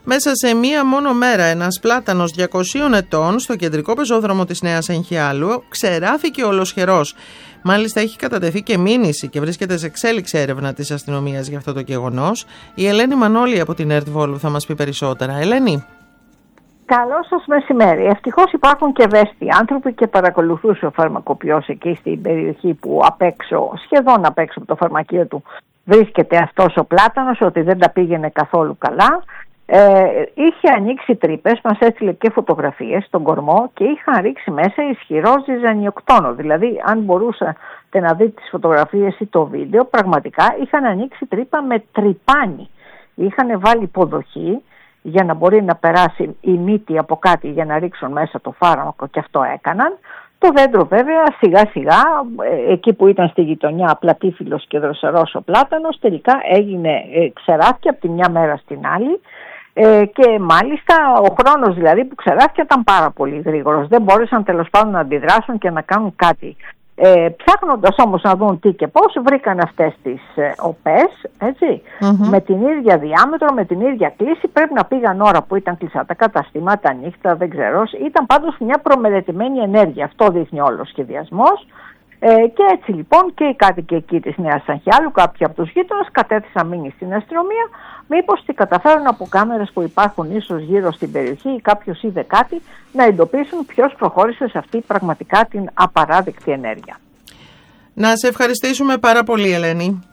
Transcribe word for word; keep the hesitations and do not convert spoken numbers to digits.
Μέσα σε μία μόνο μέρα ένας πλάτανος διακοσίων ετών στο κεντρικό πεζόδρομο της Νέας Αγχιάλου ξεράφηκε ολοσχερός. Μάλιστα έχει κατατεθεί και μήνυση και βρίσκεται σε εξέλιξη έρευνα της αστυνομίας για αυτό το γεγονός. Η Ελένη Μανώλη από την ΕΡΤ Βόλου θα μας πει περισσότερα. Ελένη. Καλό σας μεσημέρι. Ευτυχώς υπάρχουν και ευαίσθητοι άνθρωποι και παρακολουθούσε ο φαρμακοποιός εκεί στην περιοχή που απ' έξω, σχεδόν απ' έξω από το φαρμακείο του, βρίσκεται αυτός ο πλάτανος, ότι δεν τα πήγαινε καθόλου καλά. Ε, είχε ανοίξει τρύπες, μας έστειλε και φωτογραφίες στον κορμό και είχαν ρίξει μέσα ισχυρό ζυζανιοκτόνο. Δηλαδή, αν μπορούσατε να δείτε τις φωτογραφίες ή το βίντεο, πραγματικά είχαν ανοίξει τρύπα με τρυπάνι. Είχαν βάλει υποδοχή για να μπορεί να περάσει η μύτη από κάτι για να ρίξουν μέσα το φάρμακο, και αυτό έκαναν. Το δέντρο βέβαια σιγά σιγά, εκεί που ήταν στη γειτονιά πλατήφυλλος και δροσερός ο πλάτανος, τελικά έγινε ε, ξεράφηκε από τη μια μέρα στην άλλη. Ε, και μάλιστα ο χρόνος δηλαδή που ξεράφηκε ήταν πάρα πολύ γρήγορος. Δεν μπόρεσαν τέλος πάντων να αντιδράσουν και να κάνουν κάτι. Ε, ψάχνοντας όμως να δουν τι και πώς, βρήκαν αυτές τις ε, οπές, έτσι, mm-hmm. με την ίδια διάμετρο, με την ίδια κλίση. Πρέπει να πήγαν ώρα που ήταν κλειστά τα καταστήματα, νύχτα, δεν ξέρω. Ήταν πάντως μια προμελετημένη ενέργεια. Αυτό δείχνει όλο ο σχεδιασμός. Ε, και έτσι λοιπόν και οι κάτοικοι εκεί της Νέας Αγχιάλου, κάποιοι από τους γείτονες, κατέθεσαν μήνυση στην αστυνομία, μήπως τι καταφέρουν από κάμερες που υπάρχουν ίσως γύρω στην περιοχή ή κάποιος είδε κάτι, να εντοπίσουν ποιος προχώρησε σε αυτή πραγματικά την απαράδεκτη ενέργεια. Να σε ευχαριστήσουμε πάρα πολύ, Ελένη.